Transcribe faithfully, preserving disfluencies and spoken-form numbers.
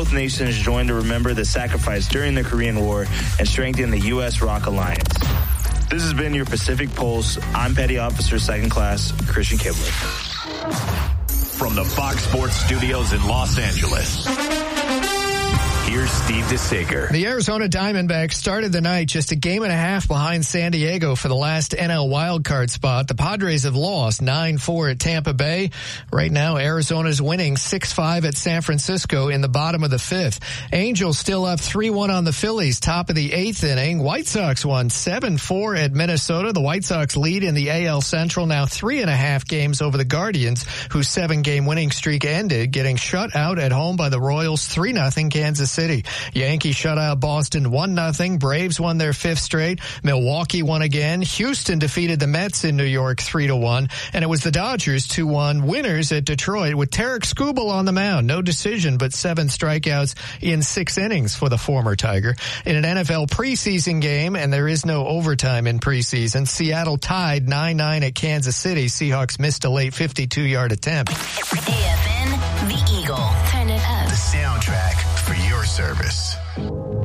both nations join to remember the sacrifice during the Korean War and strengthen the U S ROK Alliance. This has been your Pacific Pulse. I'm Petty Officer Second Class Christian Kibler. From the Fox Sports Studios in Los Angeles, here's Steve DeSager. The Arizona Diamondbacks started the night just a game and a half behind San Diego for the last N L wildcard spot. The Padres have lost nine four at Tampa Bay. Right now, Arizona's winning six five at San Francisco in the bottom of the fifth. Angels still up three one on the Phillies, top of the eighth inning. White Sox won seven four at Minnesota. The White Sox lead in the A L Central, now three and a half games over the Guardians, whose seven-game winning streak ended, getting shut out at home by the Royals three nothing Kansas City. Yankees shut out Boston one nothing. Braves won their fifth straight. Milwaukee won again. Houston defeated the Mets in New York three to one. And it was the Dodgers two one winners at Detroit with Tarek Skubal on the mound. No decision, but seven strikeouts in six innings for the former Tiger. In an N F L preseason game, and there is no overtime in preseason, Seattle tied nine nine at Kansas City. Seahawks missed a late fifty-two-yard attempt. A F N, The Eagle. Turn it up. The soundtrack for your service.